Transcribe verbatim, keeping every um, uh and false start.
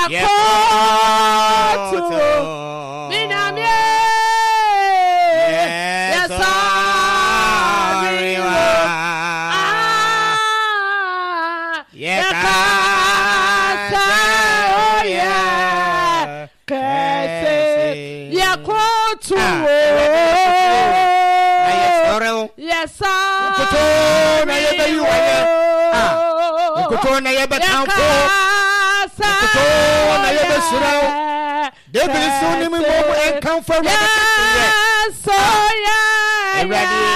yakoto minamye yasariwa yakasa oya kese yakoto yes Kuto na yebe yuwe ah kuto na yebe tampo kuto na yebe surao David suni mi mo en kan for so yeah